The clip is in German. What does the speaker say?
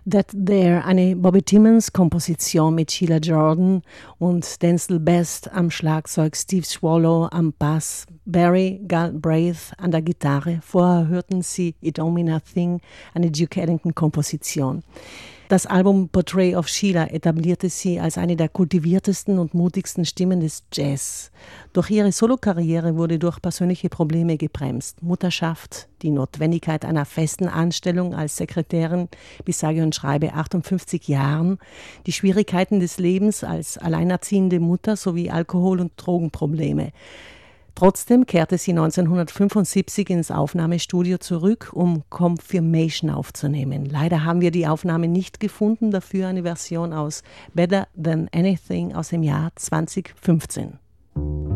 That There, eine Bobby Timmons-Komposition mit Sheila Jordan und Denzel Best am Schlagzeug, Steve Swallow am Bass, Barry Galbraith an der Gitarre. Vorher hörten Sie It Don't Mean a Thing, eine Duke Ellington-Komposition. Das Album Portrait of Sheila etablierte sie als eine der kultiviertesten und mutigsten Stimmen des Jazz. Doch ihre Solokarriere wurde durch persönliche Probleme gebremst. Mutterschaft, die Notwendigkeit einer festen Anstellung als Sekretärin bis sage und schreibe 58 Jahren, die Schwierigkeiten des Lebens als alleinerziehende Mutter sowie Alkohol- und Drogenprobleme. Trotzdem kehrte sie 1975 ins Aufnahmestudio zurück, um Confirmation aufzunehmen. Leider haben wir die Aufnahme nicht gefunden, dafür eine Version aus Better Than Anything aus dem Jahr 2015.